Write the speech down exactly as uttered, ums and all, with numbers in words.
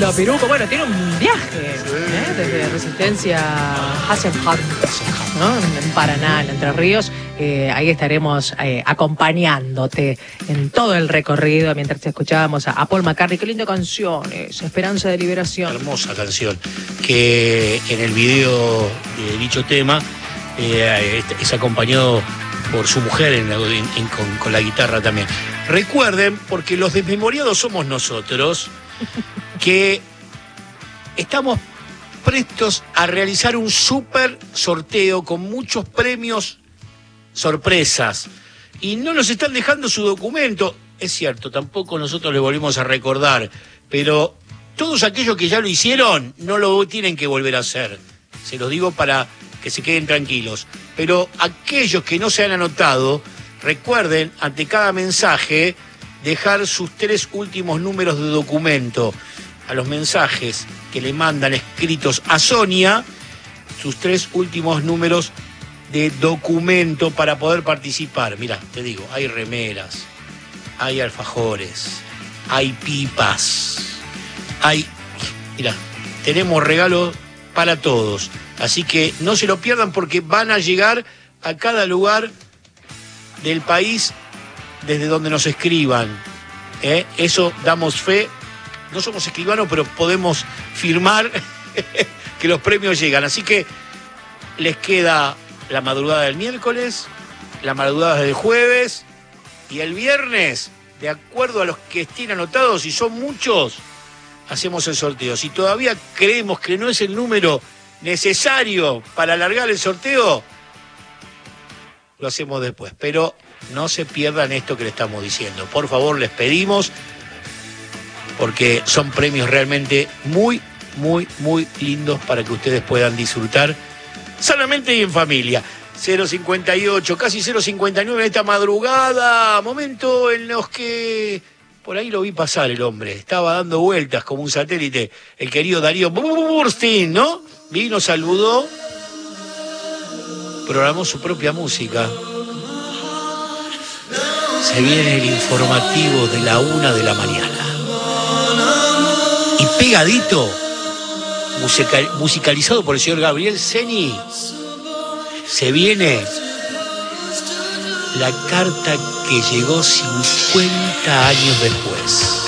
Hola, Piruco. Bueno, tiene un viaje ¿eh? Desde Resistencia Hasselhut, ¿no? En Paraná, en Entre Ríos. Eh, ahí estaremos eh, acompañándote en todo el recorrido mientras te escuchábamos a, a Paul McCartney. Qué linda canción, es Esperanza de Liberación. Hermosa canción, que en el video de dicho tema eh, es acompañado por su mujer en, en, en, con, con la guitarra también. Recuerden, porque los desmemoriados somos nosotros, que estamos prestos a realizar un súper sorteo con muchos premios sorpresas. Y no nos están dejando su documento. Es cierto, tampoco nosotros le volvemos a recordar, pero todos aquellos que ya lo hicieron no lo tienen que volver a hacer. Se los digo para que se queden tranquilos. Pero aquellos que no se han anotado, recuerden, ante cada mensaje, dejar sus tres últimos números de documento. A los mensajes que le mandan escritos a Sonia, sus tres últimos números de documento para poder participar. Mirá, te digo, hay remeras, hay alfajores, hay pipas, hay... Mirá, tenemos regalos para todos. Así que no se lo pierdan porque van a llegar a cada lugar del país desde donde nos escriban. ¿eh? Eso damos fe. No somos escribanos, pero podemos firmar que los premios llegan. Así que les queda la madrugada del miércoles, la madrugada del jueves y el viernes, de acuerdo a los que estén anotados, y son muchos, hacemos el sorteo. Si todavía creemos que no es el número necesario para alargar el sorteo, lo hacemos después. Pero no se pierdan esto que le estamos diciendo. Por favor, les pedimos, porque son premios realmente muy, muy, muy lindos para que ustedes puedan disfrutar sanamente y en familia. cero cincuenta y ocho, casi cero cincuenta y nueve en esta madrugada. Momento en los que por ahí lo vi pasar el hombre. Estaba dando vueltas como un satélite. El querido Darío Burstein, ¿no? Vino, saludó, programó su propia música. Se viene el informativo de la una de la mañana. Y pegadito, musical, musicalizado por el señor Gabriel Ceni, se viene la carta que llegó cincuenta años después.